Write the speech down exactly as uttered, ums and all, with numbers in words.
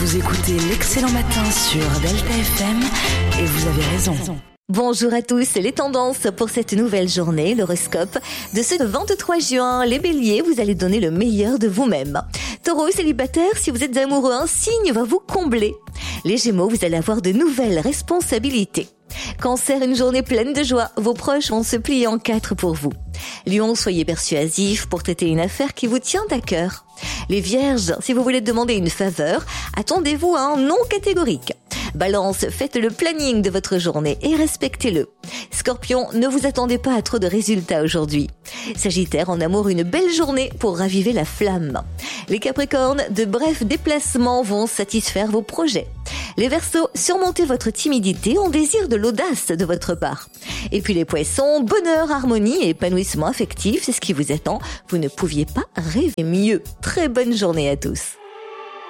Vous écoutez l'Excellent Matin sur Delta F M et vous avez raison. Bonjour à tous, les tendances pour cette nouvelle journée, l'horoscope de ce vingt-trois juin. Les béliers, vous allez donner le meilleur de vous-même. Taureau, célibataire, si vous êtes amoureux, un signe va vous combler. Les gémeaux, vous allez avoir de nouvelles responsabilités. Cancer, une journée pleine de joie, vos proches vont se plier en quatre pour vous. Lion, soyez persuasif pour traiter une affaire qui vous tient à cœur. Les vierges, si vous voulez demander une faveur, attendez-vous à un non catégorique. Balance, faites le planning de votre journée et respectez-le. Scorpion, ne vous attendez pas à trop de résultats aujourd'hui. Sagittaire, en amour, une belle journée pour raviver la flamme. Les Capricornes, de brefs déplacements vont satisfaire vos projets. Les Verseaux, surmontez votre timidité, on désire de l'audace de votre part. Et puis les Poissons, bonheur, harmonie et épanouissement affectif, c'est ce qui vous attend. Vous ne pouviez pas rêver mieux. Très bonne journée à tous.